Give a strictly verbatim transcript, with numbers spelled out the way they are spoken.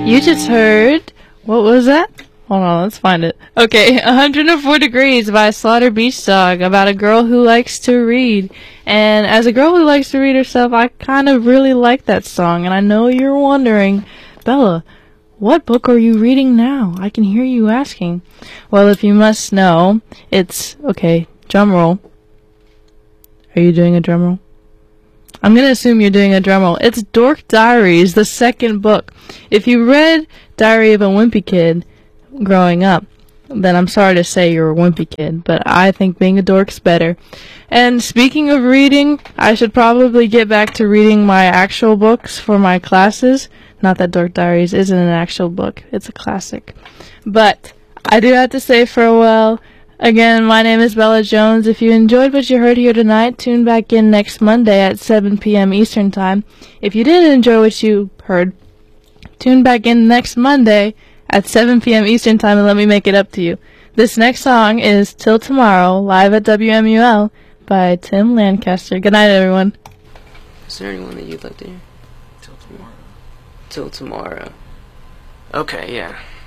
You just heard, what was that? Hold on, let's find it. Okay, one hundred four Degrees by Slaughter Beach Dog, about a girl who likes to read. And as a girl who likes to read herself, I kind of really like that song. And I know you're wondering, Bella, what book are you reading now? I can hear you asking. Well, if you must know, it's, okay, drum roll. Are you doing a drum roll? I'm going to assume you're doing a drum roll. It's Dork Diaries, the second book. If you read Diary of a Wimpy Kid growing up, then I'm sorry to say you're a wimpy kid, but I think being a dork's better. And speaking of reading, I should probably get back to reading my actual books for my classes. Not that Dork Diaries isn't an actual book. It's a classic. But I do have to say farewell. Again, my name is Bella Jones. If you enjoyed what you heard here tonight, tune back in next Monday at seven p.m. Eastern Time. If you didn't enjoy what you heard, tune back in next Monday at seven p.m. Eastern Time and let me make it up to you. This next song is Till Tomorrow, live at W M U L by Tim Lancaster. Good night, everyone. Is there anyone that you'd like to hear? Till tomorrow. Till tomorrow. Okay, yeah.